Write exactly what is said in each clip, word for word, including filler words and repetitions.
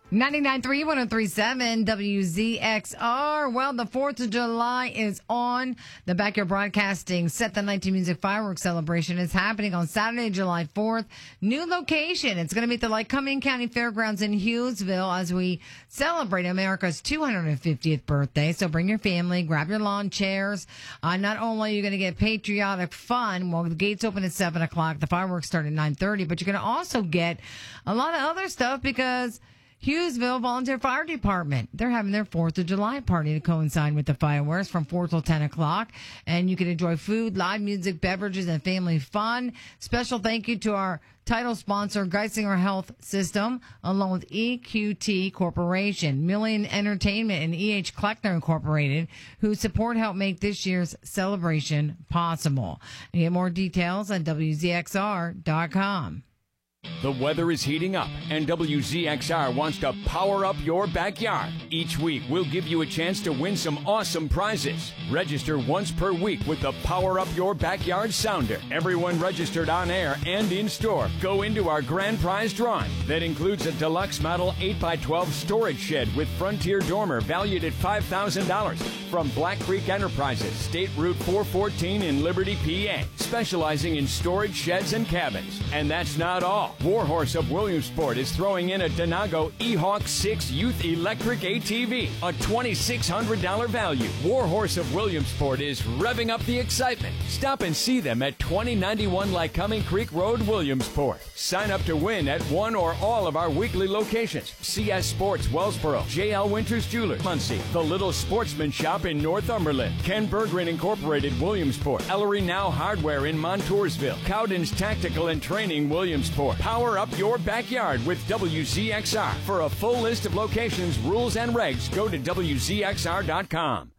ninety-nine point three, one oh three point seven W Z X R. Well, the fourth of July is on. The Backyard Broadcasting Set the nineteen Music Fireworks Celebration is happening on Saturday, July fourth. New location. It's going to be at the Lycoming County Fairgrounds in Hughesville as we celebrate America's two hundred fiftieth birthday. So bring your family, grab your lawn chairs. Uh, not only are you going to get patriotic fun, well, the gates open at seven o'clock. The fireworks start at nine thirty, but you're going to also get a lot of other stuff because Hughesville Volunteer Fire Department, they're having their fourth of July party to coincide with the fireworks from four till ten o'clock. And you can enjoy food, live music, beverages, and family fun. Special thank you to our title sponsor, Geisinger Health System, along with E Q T Corporation, Million Entertainment, and E H Kleckner Incorporated, whose support helped make this year's celebration possible. And get more details on W Z X R dot com. The weather is heating up, and W Z X R wants to power up your backyard. Each week, we'll give you a chance to win some awesome prizes. Register once per week with the Power Up Your Backyard Sounder. Everyone registered on air and in store go into our grand prize drawing. That includes a deluxe model eight by twelve storage shed with Frontier dormer valued at five thousand dollars from Black Creek Enterprises, State Route four fourteen in Liberty, P A, specializing in storage sheds and cabins. And that's not all. Warhorse of Williamsport is throwing in a Denago E-Hawk six Youth Electric A T V, a twenty-six hundred dollars value. Warhorse of Williamsport is revving up the excitement. Stop and see them at twenty ninety-one Lycoming Creek Road, Williamsport. Sign up to win at one or all of our weekly locations. C S Sports, Wellsboro, J L Winters Jewelers, Muncie, The Little Sportsman Shop in Northumberland, Ken Berggren Incorporated, Williamsport, Ellery Now Hardware in Montoursville, Cowden's Tactical and Training, Williamsport. Power up your backyard with W Z X R. For a full list of locations, rules, and regs, go to W Z X R dot com.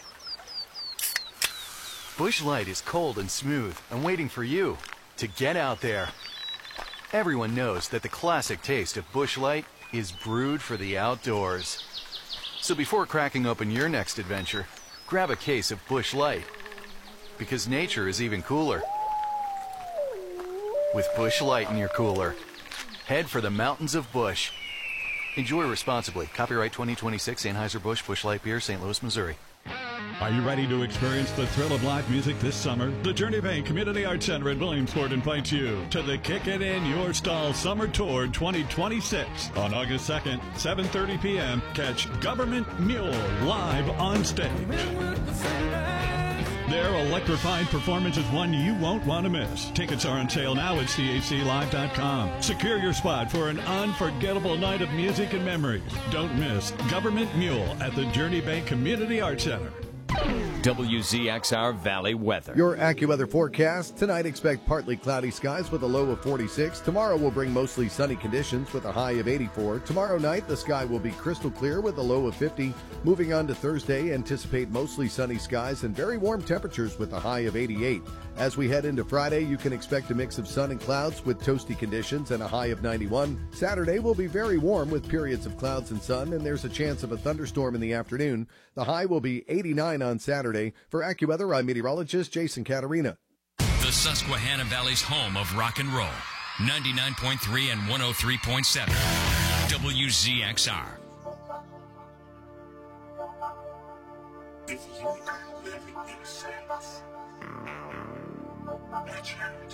Busch Light is cold and smooth and waiting for you to get out there. Everyone knows that the classic taste of Busch Light is brewed for the outdoors. So before cracking open your next adventure, grab a case of Busch Light. Because nature is even cooler with Busch Light in your cooler. Head for the mountains of Busch. Enjoy responsibly. Copyright twenty twenty-six, Anheuser-Busch, Busch Light Beer, Saint Louis, Missouri. Are you ready to experience the thrill of live music this summer? The Journey Bank Community Arts Center in Williamsport invites you to the Kick It In Your Stall Summer Tour twenty twenty-six. On August second, seven thirty p.m., catch Government Mule live on stage. Their electrifying performance is one you won't want to miss. Tickets are on sale now at C A C live dot com. Secure your spot for an unforgettable night of music and memories. Don't miss Government Mule at the Journey Bank Community Arts Center. W Z X R Valley weather. Your AccuWeather forecast. Tonight, expect partly cloudy skies with a low of forty-six. Tomorrow will bring mostly sunny conditions with a high of eighty-four. Tomorrow night, the sky will be crystal clear with a low of fifty. Moving on to Thursday, anticipate mostly sunny skies and very warm temperatures with a high of eighty-eight. As we head into Friday, you can expect a mix of sun and clouds with toasty conditions and a high of ninety-one. Saturday will be very warm with periods of clouds and sun, and there's a chance of a thunderstorm in the afternoon. The high will be eighty-nine on Saturday. For AccuWeather, I'm meteorologist Jason Caterina. The Susquehanna Valley's home of rock and roll. ninety-nine point three and one oh three point seven. W Z X R. If you could live in your sense, nature